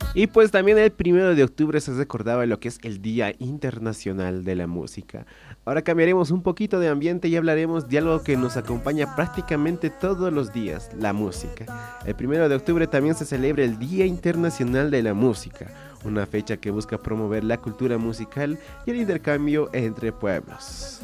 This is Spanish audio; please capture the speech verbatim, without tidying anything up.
Y pues también el primero de octubre se recordaba lo que es el Día Internacional de la Música. Ahora cambiaremos un poquito de ambiente y hablaremos de algo que nos acompaña prácticamente todos los días, la música. El primero de octubre también se celebra el Día Internacional de la Música, una fecha que busca promover la cultura musical y el intercambio entre pueblos.